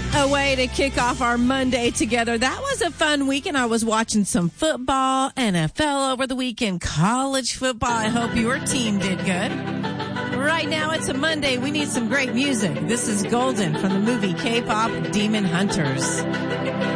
What a way to kick off our Monday together. That was a fun weekend. I was watching some football, NFL over the weekend, college football. I hope your team did good. Right now, it's a Monday. We need some great music. This is Golden from the movie K-Pop Demon Hunters.